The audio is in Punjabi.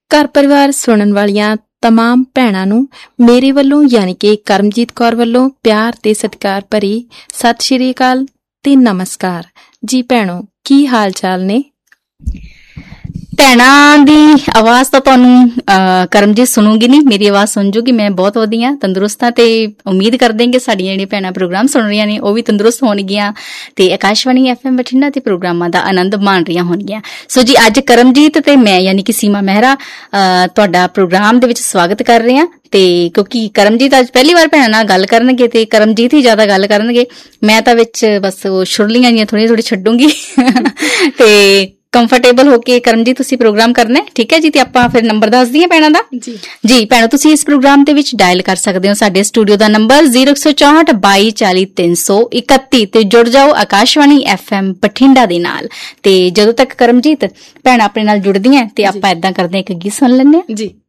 ਘਰ ਪਰਿਵਾਰ ਸੁਣਨ ਵਾਲੀਆਂ तमाम ਭੈਣਾਂ ਨੂੰ ਮੇਰੇ ਵੱਲੋਂ ਯਾਨੀ ਕਿ ਕਰਮਜੀਤ ਕੌਰ ਵੱਲੋਂ ਪਿਆਰ ਤੇ ਸਤਿਕਾਰ ਭਰੀ ਸਤਿ ਸ਼੍ਰੀ ਅਕਾਲ ਤੇ ਨਮਸਕਾਰ ਜੀ। ਭੈਣੋ, ਕੀ ਹਾਲ ਚਾਲ ਨੇ? ਭੈਣਾਂ ਦੀ ਆਵਾਜ਼ ਤਾਂ ਤੁਹਾਨੂੰ ਕਰਮਜੀਤ ਸੁਣੂਗੀ ਨਹੀਂ, ਮੇਰੀ ਆਵਾਜ਼ ਸੁਣ ਜੂਗੀ। ਮੈਂ ਬਹੁਤ ਵਧੀਆ ਤੰਦਰੁਸਤ ਹਾਂ ਤੇ ਉਮੀਦ ਕਰਦੇ ਹਾਂ ਕਿ ਸਾਡੀਆਂ ਜਿਹੜੀਆਂ ਭੈਣਾਂ ਪ੍ਰੋਗਰਾਮ ਸੁਣ ਰਹੀਆਂ ਨੇ ਉਹ ਵੀ ਤੰਦਰੁਸਤ ਹੋਣਗੀਆਂ ਤੇ ਆਕਾਸ਼ਵਾਣੀ FM ਬਠਿੰਡਾ ਤੇ ਪ੍ਰੋਗਰਾਮਾਂ ਦਾ ਆਨੰਦ ਮਾਣ ਰਹੀਆਂ ਹੋਣਗੀਆਂ। ਸੋ ਜੀ, ਅੱਜ ਕਰਮਜੀਤ ਤੇ ਮੈਂ ਯਾਨੀ ਕਿ ਸੀਮਾ ਮਹਿਰਾ ਤੁਹਾਡਾ ਪ੍ਰੋਗਰਾਮ ਦੇ ਵਿੱਚ ਸਵਾਗਤ ਕਰ ਰਹੇ ਹਾਂ। ਤੇ ਕਿਉਂਕਿ ਕਰਮਜੀਤ ਅੱਜ ਪਹਿਲੀ ਵਾਰ ਭੈਣਾਂ ਨਾਲ ਗੱਲ ਕਰਨਗੇ ਤੇ ਕਰਮਜੀਤ ਹੀ ਜ਼ਿਆਦਾ ਗੱਲ ਕਰਨਗੇ, ਮੈਂ ਤਾਂ ਵਿੱਚ ਬਸ ਉਹ ਸ਼ੁਰਲੀਆਂ ਜੀਆਂ ਥੋੜ੍ਹੀਆਂ ਛੱਡੂੰਗੀ ਤੇ ਕੰਫਰਟੇਬਲ ਹੋ ਕੇ ਕਰਮਜੀਤ ਤੁਸੀਂ ਪ੍ਰੋਗਰਾਮ ਕਰਨਾ, ਠੀਕ ਹੈ ਜੀ। ਤੇ ਆਪਾਂ ਫਿਰ ਨੰਬਰ ਦੱਸ ਦਈਏ ਭੈਣਾਂ ਦਾ। ਜੀ ਭੈਣੋ, ਤੁਸੀਂ ਇਸ ਪ੍ਰੋਗਰਾਮ ਦੇ ਵਿੱਚ ਡਾਇਲ ਕਰ ਸਕਦੇ ਹੋ ਸਾਡੇ ਸਟੂਡੀਓ ਦਾ ਨੰਬਰ 0164 22 40 331 ਤੇ ਜੁੜ ਜਾਓ ਆਕਾਸ਼ਵਾਣੀ FM ਬਠਿੰਡਾ ਦੇ ਨਾਲ। ਤੇ ਜਦੋਂ ਤੱਕ ਕਰਮਜੀਤ ਭੈਣਾਂ ਆਪਣੇ ਨਾਲ ਜੁੜਦੀਆਂ ਤੇ ਆਪਾਂ ਏਦਾਂ ਕਰਦੇ ਹਾਂ, ਇੱਕ ਗੀਤ ਸੁਣ ਲੈਂਦੇ ਹਾਂ ਜੀ।